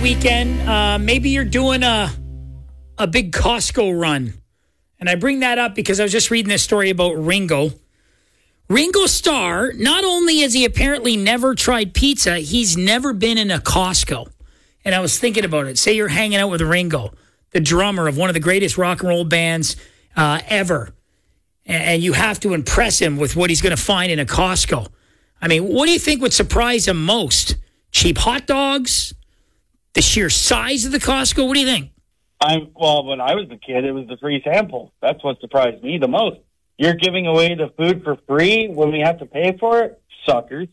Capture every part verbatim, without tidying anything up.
weekend. Uh, maybe you're doing a a big Costco run. And I bring that up because I was just reading this story about Ringo. Ringo Starr, not only has he apparently never tried pizza, he's never been in a Costco. And I was thinking about it. Say you're hanging out with Ringo, the drummer of one of the greatest rock and roll bands uh, ever. And you have to impress him with what he's going to find in a Costco. I mean, what do you think would surprise him most? Cheap hot dogs? The sheer size of the Costco? What do you think? I'm well, when I was a kid, it was the free sample. That's what surprised me the most. You're giving away the food for free when we have to pay for it? Suckers.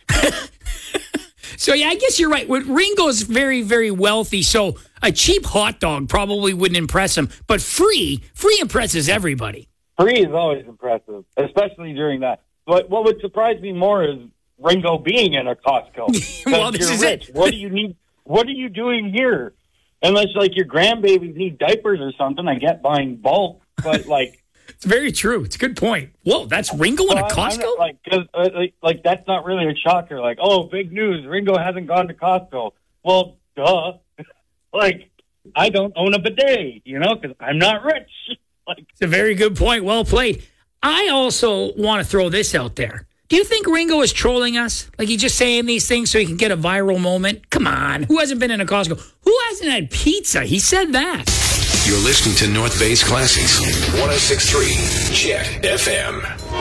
So, yeah, I guess you're right. Ringo's very, very wealthy, so a cheap hot dog probably wouldn't impress him. But free, free impresses everybody. Free is always impressive, especially during that. But what would surprise me more is Ringo being in a Costco. Well, this you're is rich. it. What do you need? What are you doing here? Unless, like, your grandbabies need diapers or something, I get buying bulk. But, like... It's very true. It's a good point. Whoa, that's Ringo in a Costco? Not, like, cause, uh, like, like, that's not really a shocker. Like, oh, big news, Ringo hasn't gone to Costco. Well, duh. Like, I don't own a bidet, you know, because I'm not rich. Like, it's a very good point. Well played. I also want to throw this out there. Do you think Ringo is trolling us? Like he's just saying these things so he can get a viral moment? Come on. Who hasn't been in a Costco? Who hasn't had pizza? He said that. You're listening to North Bay's Classics. one oh six point three Jet F M.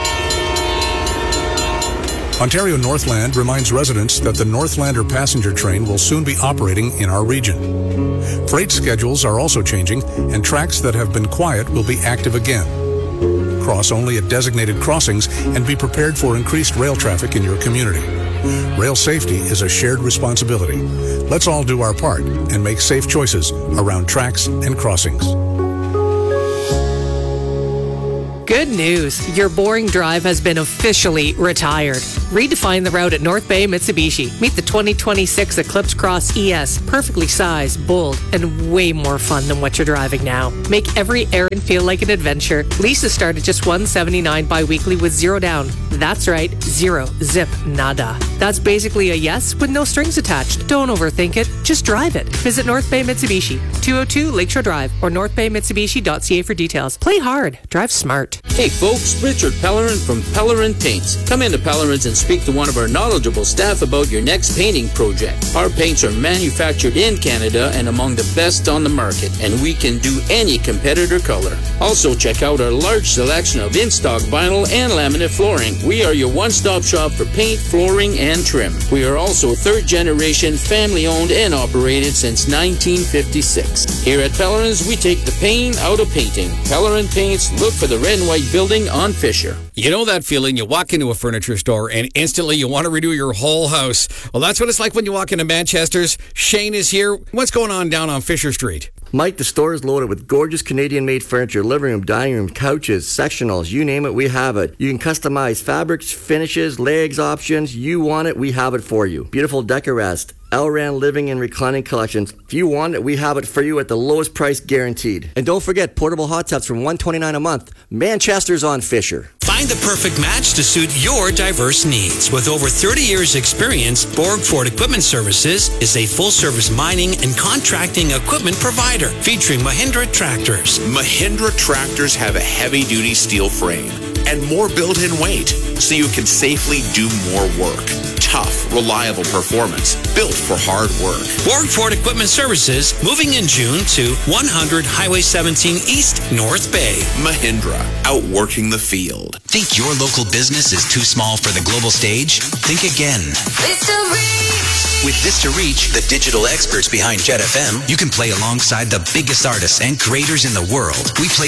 Ontario Northland reminds residents that the Northlander passenger train will soon be operating in our region. Freight schedules are also changing, and tracks that have been quiet will be active again. Cross only at designated crossings and be prepared for increased rail traffic in your community. Rail safety is a shared responsibility. Let's all do our part and make safe choices around tracks and crossings. Good news. Your boring drive has been officially retired. Redefine the route at North Bay Mitsubishi. Meet the twenty twenty-six Eclipse Cross E S. Perfectly sized, bold, and way more fun than what you're driving now. Make every errand feel like an adventure. Leases start at just one hundred seventy-nine dollars bi-weekly with zero down. That's right, zero. Zip. Nada. That's basically a yes with no strings attached. Don't overthink it. Just drive it. Visit North Bay Mitsubishi, two oh two Lakeshore Drive, or north bay mitsubishi dot c a for details. Play hard. Drive smart. Hey folks, Richard Pellerin from Pellerin Paints. Come into Pellerin's and speak to one of our knowledgeable staff about your next painting project. Our paints are manufactured in Canada and among the best on the market, and we can do any competitor color. Also, check out our large selection of in-stock vinyl and laminate flooring. We are your one-stop shop for paint, flooring, and trim. We are also third-generation, family-owned and operated since nineteen fifty-six. Here at Pellerin's, we take the pain out of painting. Pellerin Paints, look for the red and white building on Fisher. You know that feeling? You walk into a furniture store and instantly you want to redo your whole house. Well, that's what it's like when you walk into Manchester's. Shane is here. What's going on down on Fisher Street? Mike, the store is loaded with gorgeous Canadian-made furniture, living room, dining room, couches, sectionals, you name it, we have it. You can customize fabrics, finishes, legs options. You want it, we have it for you. Beautiful Decorest, Elran living and reclining collections. If you want it, we have it for you at the lowest price guaranteed. And don't forget, portable hot tubs from one hundred twenty-nine dollars a month. Manchester's on Fisher. Find the perfect match to suit your diverse needs. With over thirty years experience, Borg Ford Equipment Services is a full-service mining and contracting equipment provider featuring Mahindra tractors. Mahindra tractors have a heavy-duty steel frame and more built-in weight, so you can safely do more work. Tough, reliable performance, built for hard work. Borg Ford Equipment Services, moving in June to one hundred Highway seventeen East, North Bay. Mahindra, outworking the field. Think your local business is too small for the global stage? Think again. With Vista Reach, the digital experts behind Jet F M, you can play alongside the biggest artists and creators in the world. We play